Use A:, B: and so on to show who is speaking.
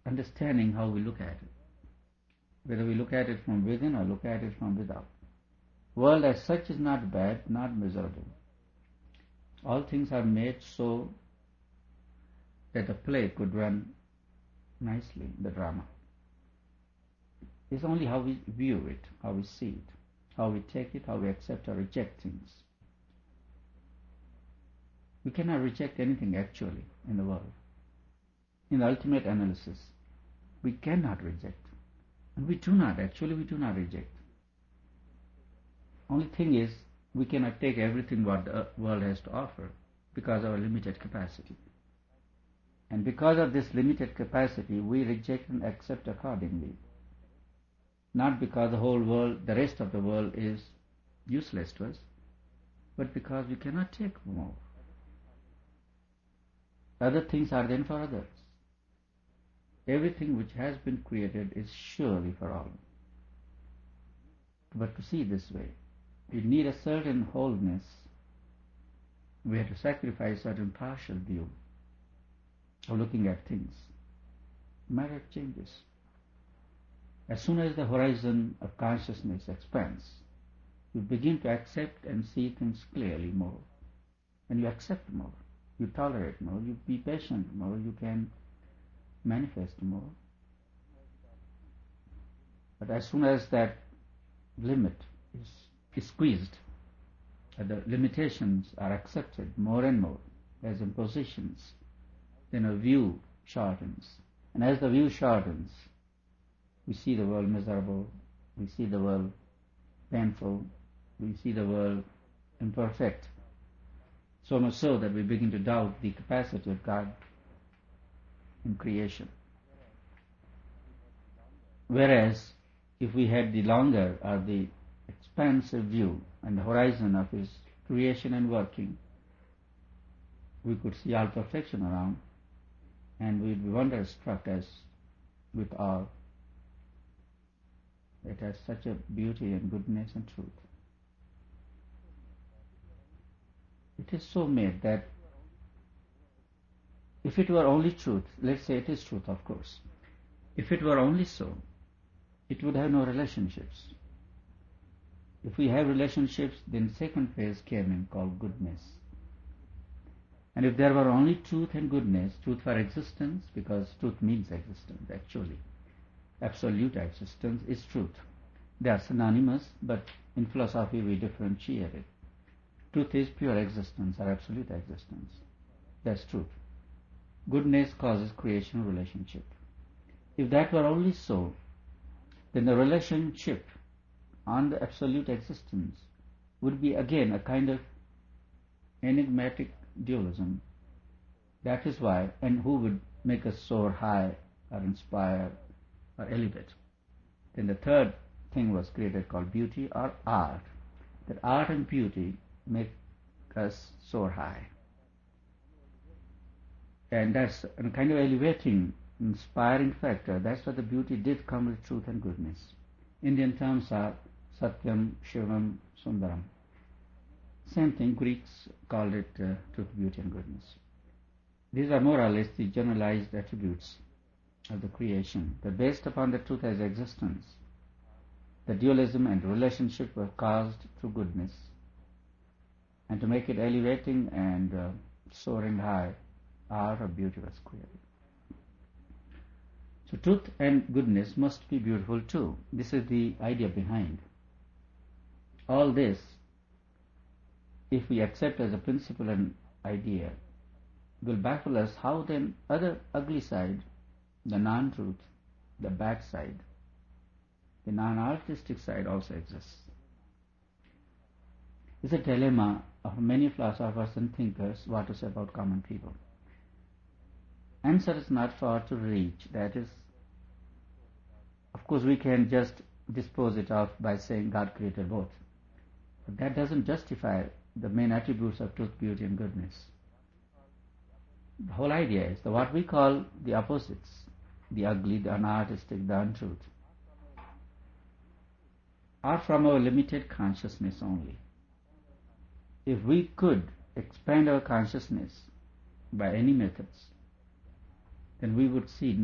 A: understanding how we look at it, whether we look at it from within or look at it from without. World as such is not bad, not miserable. All things are made so that the play could run nicely, the drama. It's only how we view it, how we see it, how we take it, how we accept or reject things. We cannot reject anything actually in the world. In the ultimate analysis, we cannot reject. And we do not reject. Only thing is, we cannot take everything what the world has to offer because of our limited capacity. And because of this limited capacity, we reject and accept accordingly. Not because the whole world, the rest of the world is useless to us, but because we cannot take more. Other things are then for others. Everything which has been created is surely for all. But to see this way, we need a certain wholeness. We have to sacrifice certain partial view of looking at things. Matter changes. As soon as the horizon of consciousness expands, you begin to accept and see things clearly more. And you accept more, you tolerate more, you be patient more, you can manifest more. But as soon as that limit is squeezed, the limitations are accepted more and more as impositions, then a view shortens. And as the view shortens, we see the world miserable, we see the world painful, we see the world imperfect. So much so that we begin to doubt the capacity of God in creation. Whereas, if we had the longer or the expansive view and the horizon of His creation and working, we could see all perfection around, and we'd be wonderstruck as with awe. It has such a beauty and goodness and truth. It is so made that if it were only truth, let's say it is truth, of course, if it were only so, it would have no relationships. If we have relationships, then second phase came in called goodness. And if there were only truth and goodness, truth for existence, because truth means existence actually, absolute existence is truth. They are synonymous, but in philosophy we differentiate it. Truth is pure existence or absolute existence. That's truth. Goodness causes creation relationship. If that were only so, then the relationship on the absolute existence would be again a kind of enigmatic dualism. That is why, and who would make us soar high or inspire or elevate? Then the third thing was created called beauty or art. That art and beauty make us soar high. And that's a kind of elevating, inspiring factor. That's why the beauty did come with truth and goodness. Indian terms are Satyam, Shivam, Sundaram. Same thing, Greeks called it truth, beauty and goodness. These are more or less the generalized attributes of the creation. That based upon the truth as existence, the dualism and relationship were caused through goodness. And to make it elevating and soaring high, art or beauty was created. So truth and goodness must be beautiful too. This is the idea behind. All this, if we accept as a principle and idea, will baffle us how then other ugly side, the non-truth, the bad side, the non-artistic side also exists. It's a dilemma of many philosophers and thinkers what to say about common people. Answer is not far to reach. That is, of course we can just dispose it off by saying God created both. But that doesn't justify the main attributes of truth, beauty and goodness. The whole idea is that what we call the opposites, the ugly, the unartistic, the untruth, are from our limited consciousness only. If we could expand our consciousness by any methods, then we would see